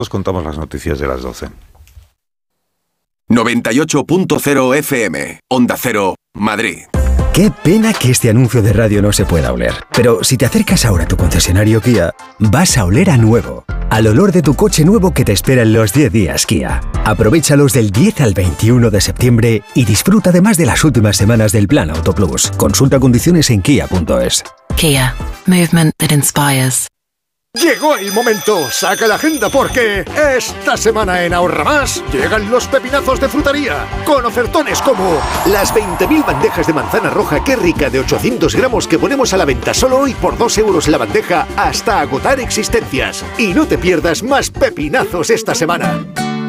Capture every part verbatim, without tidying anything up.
Os contamos las noticias de las doce. noventa y ocho punto cero F M, Onda Cero, Madrid. Qué pena que este anuncio de radio no se pueda oler. Pero si te acercas ahora a tu concesionario Kia, vas a oler a nuevo. Al olor de tu coche nuevo que te espera en los diez días Kia. Aprovéchalos del diez al veintiuno de septiembre y disfruta además de las últimas semanas del Plan Auto Plus. Consulta condiciones en kia punto es. Kia. Movement that inspires. Llegó el momento, saca la agenda porque esta semana en Ahorra Más llegan los pepinazos de frutería con ofertones como las veinte mil bandejas de manzana roja Qué Rica de ochocientos gramos que ponemos a la venta solo hoy por dos euros la bandeja hasta agotar existencias. Y no te pierdas más pepinazos esta semana.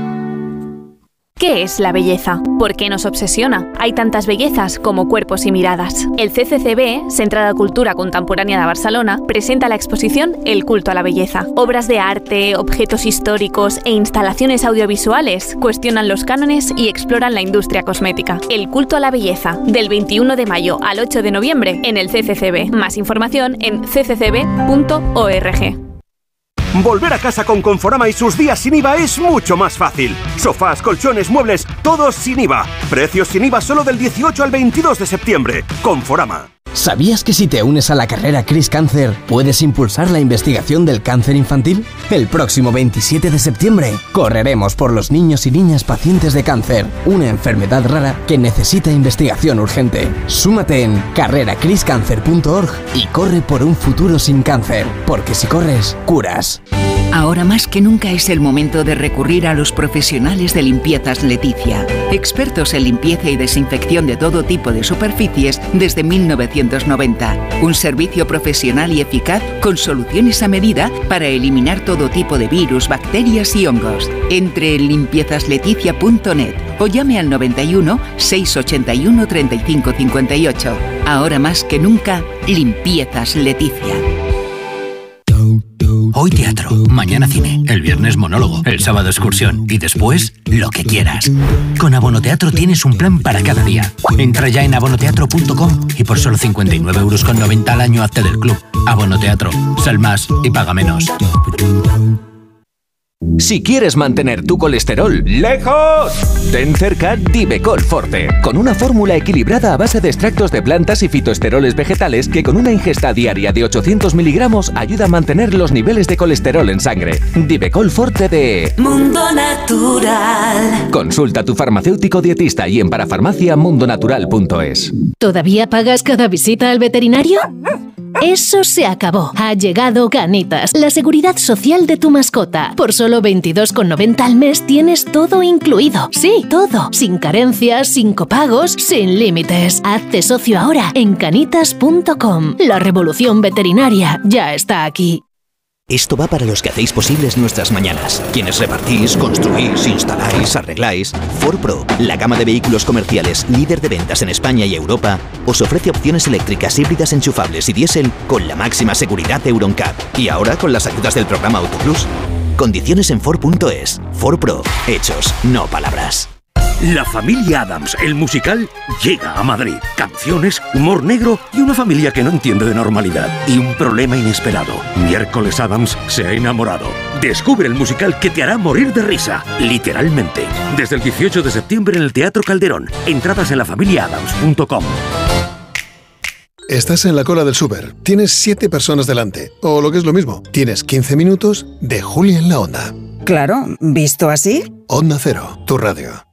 ¿Qué es la belleza? ¿Por qué nos obsesiona? Hay tantas bellezas como cuerpos y miradas. El C C C B, Centre de Cultura Contemporánea de Barcelona, presenta la exposición El culto a la belleza. Obras de arte, objetos históricos e instalaciones audiovisuales cuestionan los cánones y exploran la industria cosmética. El culto a la belleza, del veintiuno de mayo al ocho de noviembre en el C C C B. Más información en c c c b punto org. Volver a casa con Conforama y sus días sin I V A es mucho más fácil. Sofás, colchones, muebles, todos sin I V A. Precios sin I V A solo del dieciocho al veintidós de septiembre. Conforama. ¿Sabías que si te unes a la carrera Cris Cáncer puedes impulsar la investigación del cáncer infantil? El próximo veintisiete de septiembre correremos por los niños y niñas pacientes de cáncer, una enfermedad rara que necesita investigación urgente. Súmate en carrera cris cáncer punto org y corre por un futuro sin cáncer, porque si corres, curas. Ahora más que nunca es el momento de recurrir a los profesionales de Limpiezas Leticia, expertos en limpieza y desinfección de todo tipo de superficies desde mil novecientos noventa. Un servicio profesional y eficaz con soluciones a medida para eliminar todo tipo de virus, bacterias y hongos. Entre en limpiezas leticia punto net o llame al noventa y uno, seiscientos ochenta y uno, treinta y cinco cincuenta y ocho. Ahora más que nunca, Limpiezas Leticia. Hoy teatro, mañana cine, el viernes monólogo, el sábado excursión y después lo que quieras. Con Abonoteatro tienes un plan para cada día. Entra ya en abonoteatro punto com y por solo cincuenta y nueve euros con noventa al año hazte del club. Abonoteatro, sal más y paga menos. Si quieres mantener tu colesterol lejos, ten cerca Divecol Forte, con una fórmula equilibrada a base de extractos de plantas y fitoesteroles vegetales que con una ingesta diaria de ochocientos miligramos ayuda a mantener los niveles de colesterol en sangre. Divecol Forte de Mundo Natural. Consulta a tu farmacéutico dietista y en parafarmacia mundo natural punto es. ¿Todavía pagas cada visita al veterinario? Eso se acabó. Ha llegado Canitas, la seguridad social de tu mascota. Por solo veintidós con noventa al mes tienes todo incluido. Sí, todo. Sin carencias, sin copagos, sin límites. Hazte socio ahora en canitas punto com. La revolución veterinaria ya está aquí. Esto va para los que hacéis posibles nuestras mañanas. Quienes repartís, construís, instaláis, arregláis. Ford Pro, la gama de vehículos comerciales líder de ventas en España y Europa, os ofrece opciones eléctricas híbridas enchufables y diésel con la máxima seguridad Euro N C A P. Y ahora con las ayudas del programa Auto Plus. Condiciones en Ford punto es. Ford Pro, hechos, no palabras. La familia Addams, el musical, llega a Madrid. Canciones, humor negro y una familia que no entiende de normalidad. Y un problema inesperado. Miércoles Addams se ha enamorado. Descubre el musical que te hará morir de risa, literalmente. Desde el dieciocho de septiembre en el Teatro Calderón. Entradas en la familia addams punto com. Estás en la cola del súper. Tienes siete personas delante. O lo que es lo mismo, tienes quince minutos de Julia en la Onda. Claro, ¿visto así? Onda Cero, tu radio.